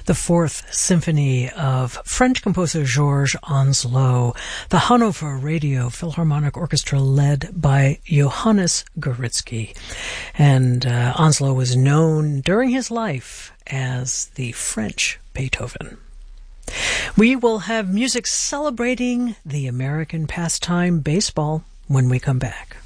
the Fourth Symphony of French composer Georges Onslow, the Hanover Radio Philharmonic Orchestra led by Johannes Goritzky. And Onslow was known during his life as the French Beethoven. We will have music celebrating the American pastime baseball when we come back.